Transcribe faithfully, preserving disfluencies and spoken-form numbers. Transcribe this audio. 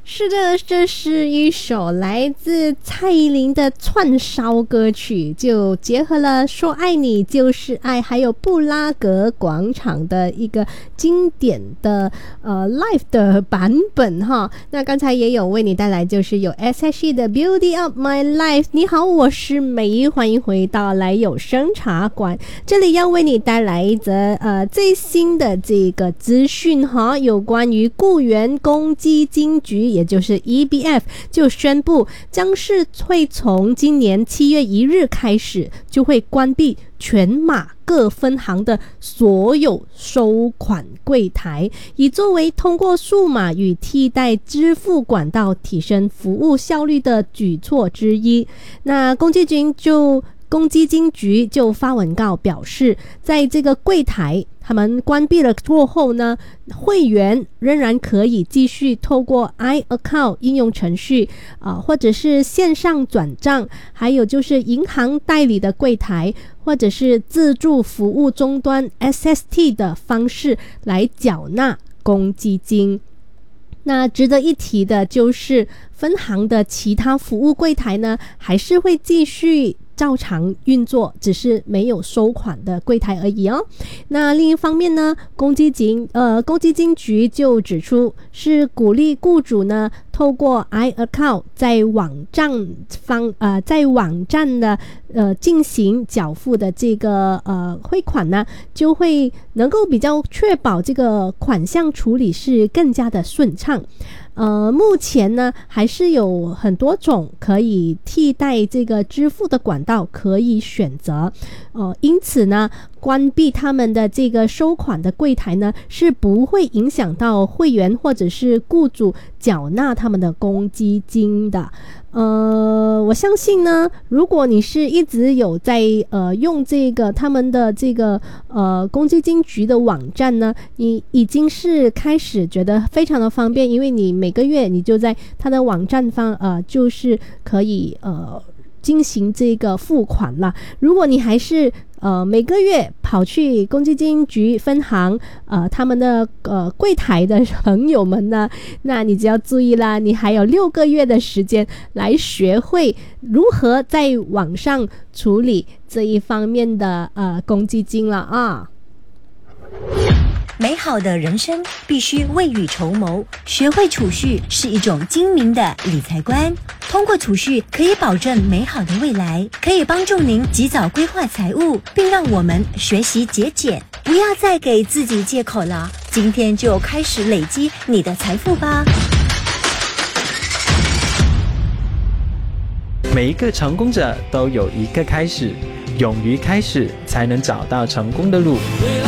是的，这是一首来自蔡依林的串烧歌曲，就结合了说爱你就是爱还有布拉格广场的一个经典的呃 live 的版本哈。那刚才也有为你带来就是有 S H E 的 Beauty Up My Life。 你好，我是美仪，欢迎回到来有声茶馆，这里要为你带来一则呃最新的这个资讯哈，有关于雇员公积金局也就是 E B F 就宣布将是会从今年七月一日开始就会关闭全马各分行的所有收款柜台，以作为通过数码与替代支付管道提升服务效率的举措之一。那公积金就公积金局就发文告表示，在这个柜台他们关闭了过后呢，会员仍然可以继续透过 iAccount 应用程序、呃、或者是线上转账，还有就是银行代理的柜台或者是自助服务终端 S S T 的方式来缴纳公积金。那值得一提的就是分行的其他服务柜台呢，还是会继续照常运作，只是没有收款的柜台而已哦。那另一方面呢，公积金呃公积金局就指出，是鼓励雇主呢透过 iAccount 在网站方呃在网站的呃进行缴付的这个呃汇款呢，就会能够比较确保这个款项处理是更加的顺畅。呃，目前呢还是有很多种可以替代这个支付的管道可以选择，呃，因此呢，关闭他们的这个收款的柜台呢，是不会影响到会员或者是雇主缴纳他们的公积金的。呃，我相信呢，如果你是一直有在呃用这个他们的这个呃公积金局的网站呢，你已经是开始觉得非常的方便，因为你每个月你就在他的网站方呃就是可以呃进行这个付款了。如果你还是呃每个月跑去公积金局分行呃他们的呃柜台的朋友们呢，那你只要注意啦，你还有六个月的时间来学会如何在网上处理这一方面的呃公积金了啊。 美好的人生必须未雨绸缪，学会储蓄是一种精明的理财观。通过储蓄可以保证美好的未来，可以帮助您及早规划财务，并让我们学习节俭。不要再给自己借口了，今天就开始累积你的财富吧。 每一个成功者都有一个开始，勇于开始才能找到成功的路。